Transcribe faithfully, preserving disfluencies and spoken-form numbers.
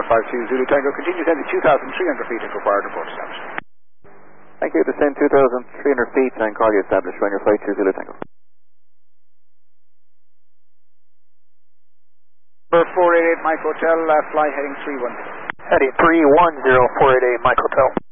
five two Zulu Tango, continue descending two thousand three hundred feet and required report established. Thank you, descend two thousand three hundred feet and call you established when your flight two Zulu Tango. Number four eight eight Mike Hotel, uh, fly heading three one zero. Heading three one zero, four eight eight Mike Hotel.